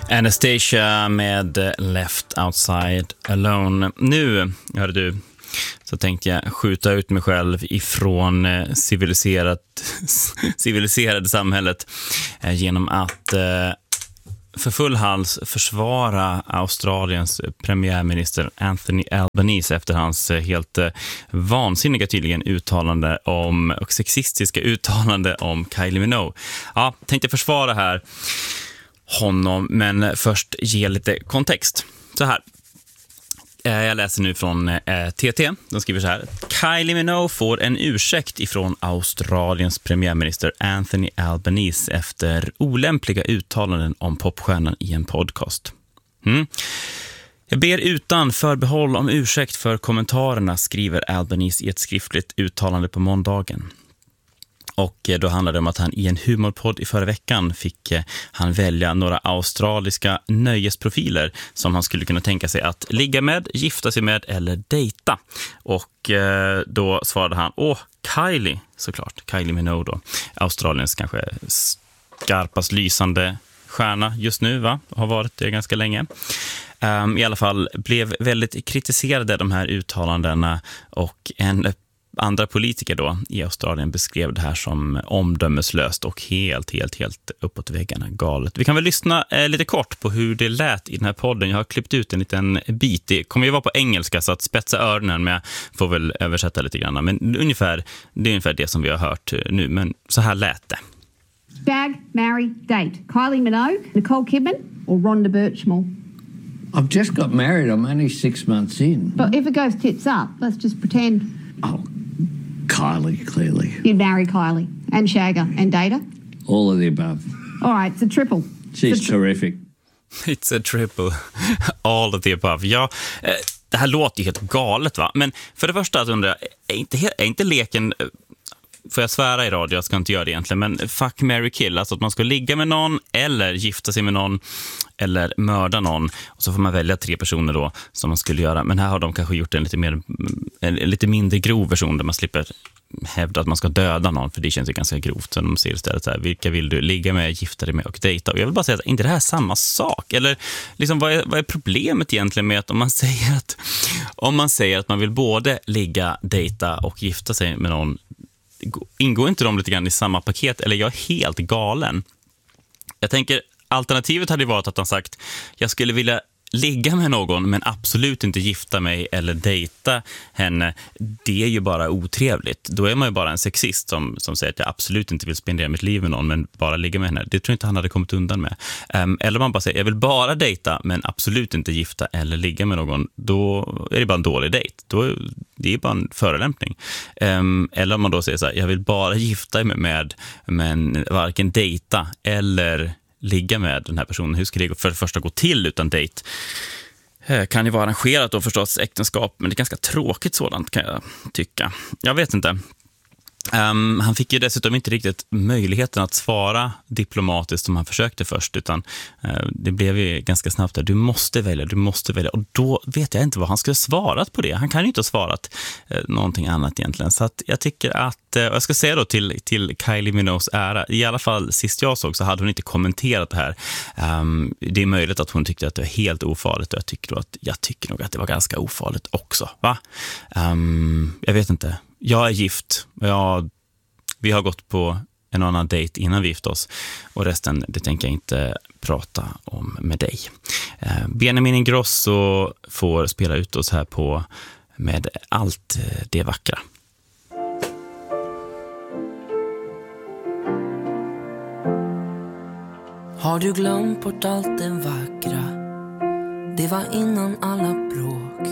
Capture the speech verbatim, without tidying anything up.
Anastasia med Left Outside Alone. Nu, hörde du, så tänkte jag skjuta ut mig själv ifrån civiliserat, civiliserade samhället genom att för full hals försvara Australiens premiärminister Anthony Albanese efter hans helt vansinniga tydligen uttalande om och sexistiska uttalande om Kylie Minogue. Ja, tänkte försvara här honom, men först ge lite kontext. Så här. Jag läser nu från T T. De skriver så här: Kylie Minogue får en ursäkt ifrån Australiens premiärminister Anthony Albanese efter olämpliga uttalanden om popstjärnan i en podcast. Mm. Jag ber utan förbehåll om ursäkt för kommentarerna, skriver Albanese i ett skriftligt uttalande på måndagen. Och då handlade det om att han i en humorpodd i förra veckan fick han välja några australiska nöjesprofiler som han skulle kunna tänka sig att ligga med, gifta sig med eller dejta. Och då svarade han, åh, Kylie, såklart, Kylie Minogue då. Australiens kanske skarpast lysande stjärna just nu, va? Har varit det ganska länge. Um, I alla fall blev väldigt kritiserade de här uttalandena, och en andra politiker då i Australien beskrev det här som omdömeslöst och helt, helt, helt uppåt väggarna galet. Vi kan väl lyssna eh, lite kort på hur det lät i den här podden. Jag har klippt ut en liten bit. Det kommer ju vara på engelska, så att spetsa öronen, men jag får väl översätta lite grann. Men ungefär, det är ungefär det som vi har hört nu, men så här lät det. Shag, marry, date. Kylie Minogue, Nicole Kidman or Rhonda Birchmore? I've just got married. I'm only six months in. But if it goes tits up, let's just pretend. Oh, Kylie, clearly. You'd marry Kylie and shag her and date her? All of the above. All right, it's a triple. She's It's a tri- terrific. It's a triple. All of the above. Ja, eh, det här låter ju helt galet, va? Men för det första att undra, är inte, är inte leken... Får jag svära i radio, jag ska inte göra det egentligen, men fuck, marry, kill, alltså att man ska ligga med någon eller gifta sig med någon eller mörda någon, och så får man välja tre personer då som man skulle göra. Men här har de kanske gjort en lite, mer, en lite mindre grov version där man slipper hävda att man ska döda någon, för det känns ju ganska grovt. Så de säger istället så här, vilka vill du ligga med, gifta dig med och dejta? Och jag vill bara säga att inte det här är samma sak? Eller liksom, vad är, vad är problemet egentligen med att om man säger att om man säger att man vill både ligga, dejta och gifta sig med någon, ingår inte de lite grann i samma paket? Eller jag är helt galen. Jag tänker, alternativet hade varit att han sagt, jag skulle vilja ligga med någon men absolut inte gifta mig eller dejta henne. Det är ju bara otrevligt. Då är man ju bara en sexist som, som säger att jag absolut inte vill spendera mitt liv med någon men bara ligga med henne. Det tror jag inte han hade kommit undan med. Um, eller man bara säger, jag vill bara dejta men absolut inte gifta eller ligga med någon. Då är det bara en dålig dejt. Då är det är bara en förolämpning. Um, eller om man då säger så här, jag vill bara gifta mig med men varken dejta eller ligga med den här personen. Hur ska det för det första gå till utan dejt? Kan ju vara arrangerat då förstås äktenskap, men det är ganska tråkigt sådant kan jag tycka. Jag vet inte. Um, han fick ju dessutom inte riktigt möjligheten att svara diplomatiskt som han försökte först, utan uh, det blev ju ganska snabbt där. Du måste välja, du måste välja. Och då vet jag inte vad han skulle ha svarat på det. Han kan ju inte ha svarat uh, någonting annat egentligen. Så att jag tycker att, uh, jag ska säga då till, till Kylie Minogues ära, i alla fall sist jag såg så hade hon inte kommenterat det här. Um, det är möjligt att hon tyckte att det var helt ofarligt, och jag tycker, då att, jag tycker nog att det var ganska ofarligt också. Va? Um, jag vet inte. Jag är gift. Jag, vi har gått på en annan dejt innan vi gift oss. Och resten, det tänker jag inte prata om med dig. Eh, Benjamin Ingrosso får spela ut oss här på med allt det vackra. Har du glömt bort allt det vackra? Det var innan alla bråk.